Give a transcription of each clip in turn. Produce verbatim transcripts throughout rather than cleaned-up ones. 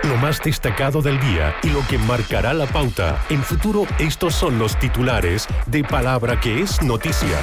Lo más destacado del día y lo que marcará la pauta. En Futuro, estos son los titulares de Palabra que es noticia.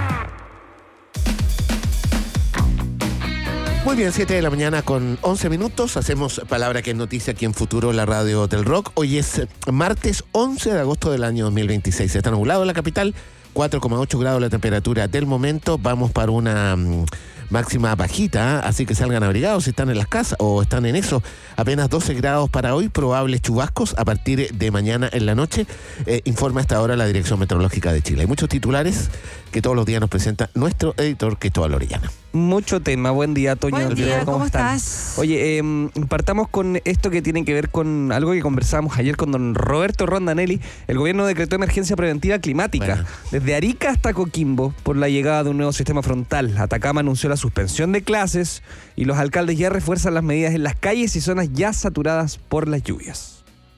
Muy bien, siete de la mañana con once minutos. Hacemos Palabra que es noticia aquí en Futuro, la radio del rock. Hoy es martes once de agosto del año dos mil veintiséis. Está nublado en la capital, cuatro coma ocho grados la temperatura del momento. Vamos para una um, máxima bajita, así que salgan abrigados si están en las casas o están en eso. Apenas doce grados para hoy, probables chubascos a partir de mañana en la noche, eh, informa hasta ahora la Dirección Meteorológica de Chile. Hay muchos titulares que todos los días nos presenta nuestro editor Cristóbal Orellana. Mucho tema. Buen día, Toño. Buen día, ¿cómo, ¿cómo están? estás? Oye, eh, partamos con esto que tiene que ver con algo que conversábamos ayer con don Roberto Rondanelli. El gobierno decretó emergencia preventiva climática Bueno. desde Arica hasta Coquimbo por la llegada de un nuevo sistema frontal. Atacama anunció la suspensión de clases y los alcaldes ya refuerzan las medidas en las calles y zonas ya saturadas por las lluvias.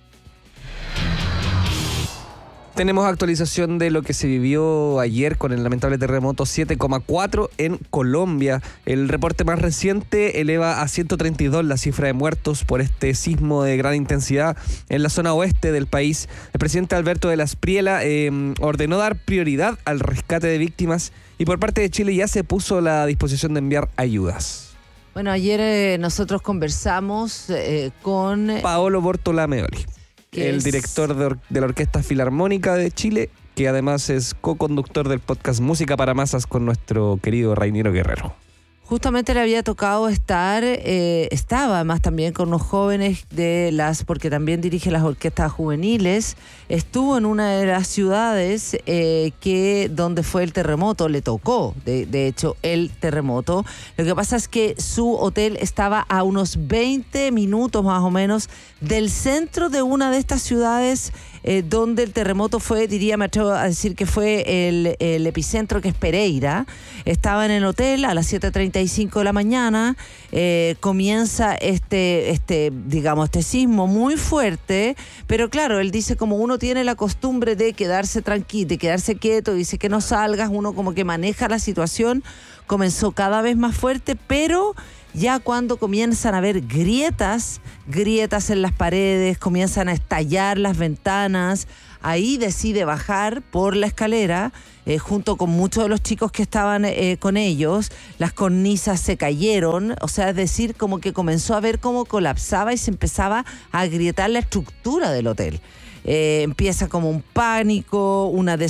Tenemos actualización de lo que se vivió ayer con el lamentable terremoto siete coma cuatro en Colombia. El reporte más reciente eleva a ciento treinta y dos la cifra de muertos por este sismo de gran intensidad en la zona oeste del país. El presidente Alberto de la Espriella eh, ordenó dar prioridad al rescate de víctimas y por parte de Chile ya se puso a la disposición de enviar ayudas. Bueno, ayer eh, nosotros conversamos eh, con... Paolo Bortolameoli, el es... director de, or- de la Orquesta Filarmónica de Chile, que además es co-conductor del podcast Música para Masas con nuestro querido Rainiero Guerrero. Justamente le había tocado estar, eh, estaba además también con unos jóvenes de las, porque también dirige las orquestas juveniles, estuvo en una de las ciudades eh, que donde fue el terremoto, le tocó de, de hecho el terremoto. Lo que pasa es que su hotel estaba a unos veinte minutos más o menos del centro de una de estas ciudades eh, donde el terremoto fue, diría, me atrevo a decir que fue el, el epicentro, que es Pereira. Estaba en el hotel a las siete treinta y cinco de la mañana, eh, comienza este, este, digamos, este sismo muy fuerte, pero claro, él dice, como uno tiene la costumbre de quedarse tranquilo, de quedarse quieto, dice que no salgas, uno como que maneja la situación, comenzó cada vez más fuerte, pero ya cuando comienzan a haber grietas, grietas en las paredes, comienzan a estallar las ventanas, ahí decide bajar por la escalera, eh, junto con muchos de los chicos que estaban eh, con ellos. Las cornisas se cayeron, o sea, es decir, como que comenzó a ver cómo colapsaba y se empezaba a agrietar la estructura del hotel. Eh, empieza como un pánico, una